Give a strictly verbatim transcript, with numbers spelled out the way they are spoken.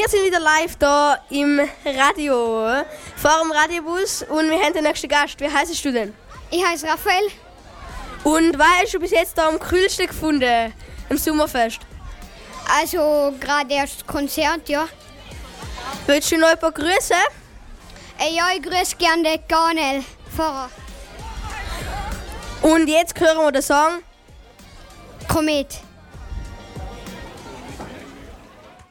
Wir sind wieder live hier im Radio, vor dem Radiobus und wir haben den nächsten Gast. Wie heisst du denn? Ich heiße Raphael. Und was hast du bis jetzt hier am coolsten gefunden im Sommerfest? Also gerade erst das Konzert, ja. Willst du noch jemanden grüßen? Äh, ja, ich grüße gerne den Garnel Pfarrer. Und jetzt hören wir den Song Komet.